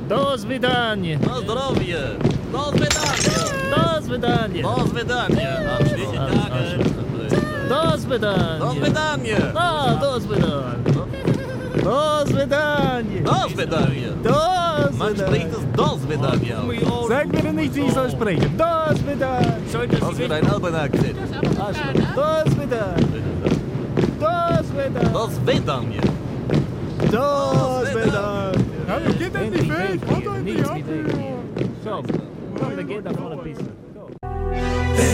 До свидания. На здоровье. До свидания. До свидания. До свидания. До свидания. До свидания. Да, до свидания. До свидания. До свидания. До Man spricht es do свидания. Sag mir nicht, wie ich soll sprechen. До свидания. Das wird ein Alban-Akzent. До свидания. До свидания. До свидания. До свидания. Ja, wir gehen endlich weg. Warte endlich ab. Komm, wir gehen davon ein bisschen.